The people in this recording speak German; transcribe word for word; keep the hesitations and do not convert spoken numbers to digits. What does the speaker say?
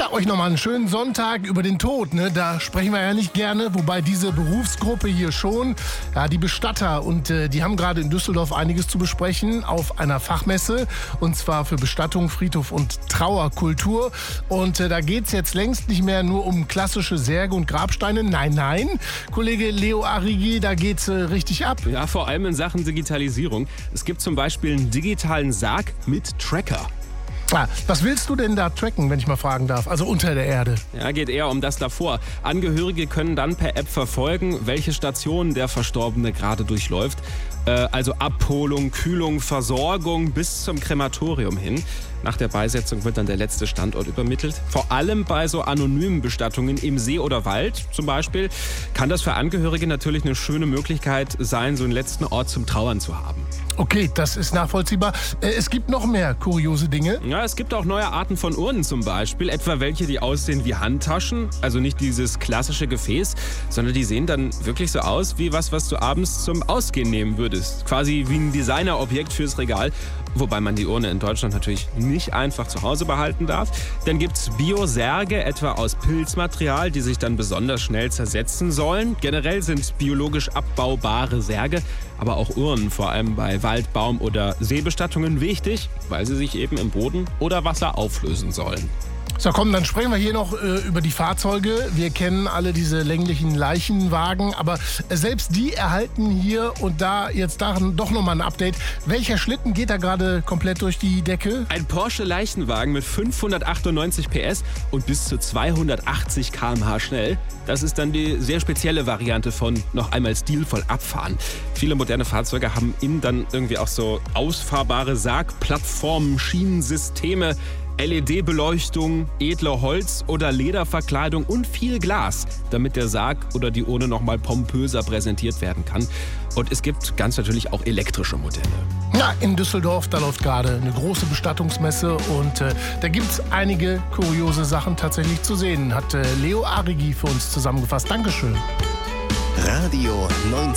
Ja, euch nochmal einen schönen Sonntag. Über den Tod, ne? Da sprechen wir ja nicht gerne, wobei diese Berufsgruppe hier schon, ja, die Bestatter, und äh, die haben gerade in Düsseldorf einiges zu besprechen auf einer Fachmesse, und zwar für Bestattung, Friedhof und Trauerkultur. Und äh, da geht's jetzt längst nicht mehr nur um klassische Särge und Grabsteine. Nein, nein, Kollege Leo Arrighi, da geht's äh, richtig ab. Ja, vor allem in Sachen Digitalisierung. Es gibt zum Beispiel einen digitalen Sarg mit Tracker. Ah, was willst du denn da tracken, wenn ich mal fragen darf? Also unter der Erde. Ja, geht eher um das davor. Angehörige können dann per App verfolgen, welche Stationen der Verstorbene gerade durchläuft. Äh, also Abholung, Kühlung, Versorgung bis zum Krematorium hin. Nach der Beisetzung wird dann der letzte Standort übermittelt. Vor allem bei so anonymen Bestattungen im See oder Wald zum Beispiel kann das für Angehörige natürlich eine schöne Möglichkeit sein, so einen letzten Ort zum Trauern zu haben. Okay, das ist nachvollziehbar. Äh, es gibt noch mehr kuriose Dinge. Ja, es gibt auch neue Arten von Urnen zum Beispiel, etwa welche, die aussehen wie Handtaschen, also nicht dieses klassische Gefäß, sondern die sehen dann wirklich so aus wie was, was du abends zum Ausgehen nehmen würdest. Quasi wie ein Designerobjekt fürs Regal, wobei man die Urne in Deutschland natürlich nicht einfach zu Hause behalten darf. Dann gibt's Biosärge, etwa aus Pilzmaterial, die sich dann besonders schnell zersetzen sollen. Generell sind biologisch abbaubare Särge, aber auch Urnen, vor allem bei Wald-, Baum- oder Seebestattungen, wichtig, weil sie sich eben im Boden oder Wasser auflösen sollen. So, komm, dann sprechen wir hier noch äh, über die Fahrzeuge. Wir kennen alle diese länglichen Leichenwagen, aber äh, selbst die erhalten hier und da jetzt da doch nochmal ein Update. Welcher Schlitten geht da gerade komplett durch die Decke? Ein Porsche Leichenwagen mit fünfhundertachtundneunzig P S und bis zu zweihundertachtzig Kilometer pro Stunde schnell. Das ist dann die sehr spezielle Variante von noch einmal stilvoll abfahren. Viele moderne Fahrzeuge haben innen dann irgendwie auch so ausfahrbare Sargplattformen, Schienensysteme, L E D-Beleuchtung, edle Holz- oder Lederverkleidung und viel Glas, damit der Sarg oder die Urne noch mal pompöser präsentiert werden kann. Und es gibt ganz natürlich auch elektrische Modelle. Ja, in Düsseldorf, da läuft gerade eine große Bestattungsmesse, und äh, da gibt es einige kuriose Sachen tatsächlich zu sehen, hat äh, Leo Arrighi für uns zusammengefasst. Dankeschön. Radio neunzig.